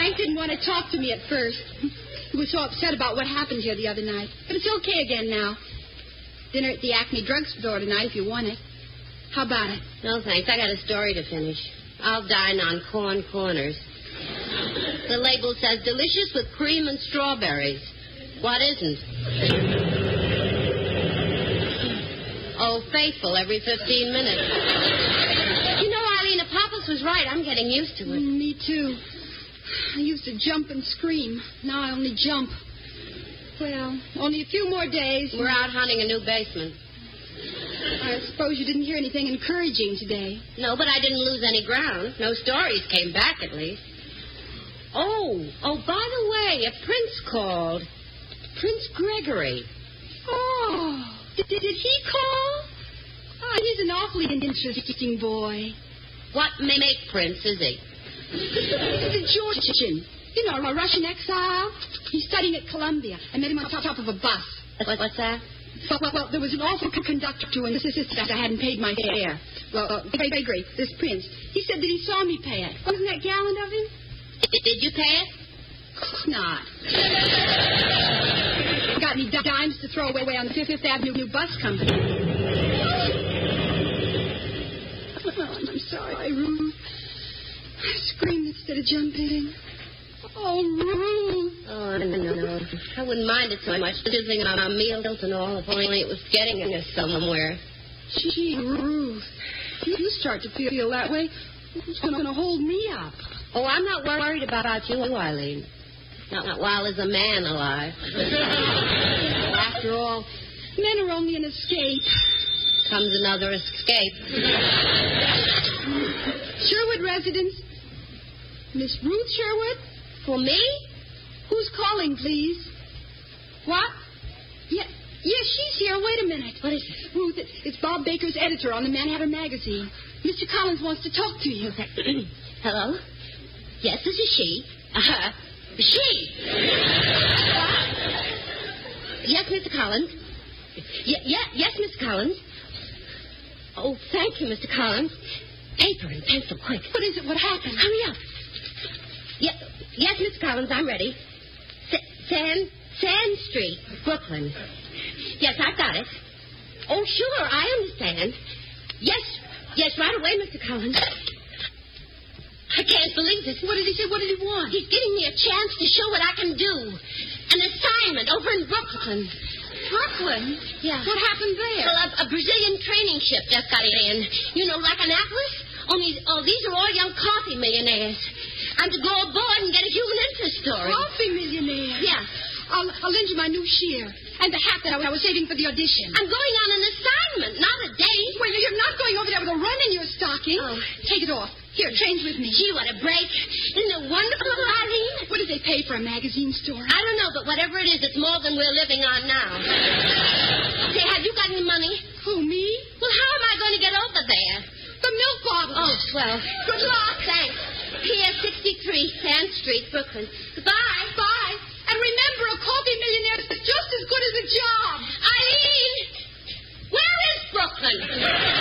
Frank didn't want to talk to me at first. He was so upset about what happened here the other night. But it's okay again now. Dinner at the Acme drugstore tonight if you want it. How about it? No, thanks. I got a story to finish. I'll dine on corn corners. The label says delicious with cream and strawberries. What isn't? Oh, faithful every 15 minutes. You know, Eileen, if Papa's was right, I'm getting used to it. Me too. I used to jump and scream. Now I only jump. Well, only a few more days. We're out hunting a new basement. I suppose you didn't hear anything encouraging today. No, but I didn't lose any ground. No stories came back, at least. Oh, by the way, a prince called. Prince Gregory. Oh, did he call? Oh, he's an awfully interesting boy. What make prince is he? He's a Georgian. You know, a Russian exile. He's studying at Columbia. I met him on top of a bus. What's that? Well, there was an awful conductor who insisted that I hadn't paid my fare. Well, Gregory, this prince, he said that he saw me pay it. Wasn't that gallant of him? Did you pay it? Of course not. Got any dimes to throw away on the Fifth Avenue bus company? Oh, I'm sorry, Ruth. I screamed instead of jumping. Oh, Ruth. Oh, no. I wouldn't mind it so much, sizzling on our meals and all, if only it was getting us somewhere. Gee, Ruth, if you start to feel that way, who's going to hold me up? Oh, I'm not worried about you, Eileen. Not while there's a man alive. Well, after all, men are only an escape. Comes another escape. Sherwood residence. Miss Ruth Sherwood? For me? Who's calling, please? What? Yes, she's here. Wait a minute. What is it? Ruth, it's Bob Baker's editor on the Manhattan Magazine. Mr. Collins wants to talk to you. Hello? Yes, this is she. She! Yes, Mr. Collins. Yes, Mr. Collins. Oh, thank you, Mr. Collins. Paper and pencil, quick. What is it? What happened? Hurry up. Yes, Mr. Collins, I'm ready. Sand Street, Brooklyn. Yes, I've got it. Oh, sure, I understand. Yes, right away, Mr. Collins. I can't believe this. What did he say? What did he want? He's giving me a chance to show what I can do. An assignment over in Brooklyn. Brooklyn? Yeah. What happened there? Well, a Brazilian training ship just got in. You know, like Annapolis? Only, these are all young coffee millionaires. I'm to go aboard and get a human interest story. Coffee millionaires? Yeah. I'll lend you my new shear and the hat that I was saving for the audition. I'm going on an assignment, not a date. Well, you're not going over there with a run in your stocking. Oh. Take it off. Here, change with me. Gee, what a break. Isn't it wonderful, Eileen? What do they pay for a magazine story? I don't know, but whatever it is, it's more than we're living on now. Say, have you got any money? Who, me? Well, how am I going to get over there? The milk bottle. Oh, swell. Good luck. Thanks. Pier 63, Sand Street, Brooklyn. Goodbye. Bye. And remember, a coffee millionaire is just as good as a job. Eileen! Where is Brooklyn?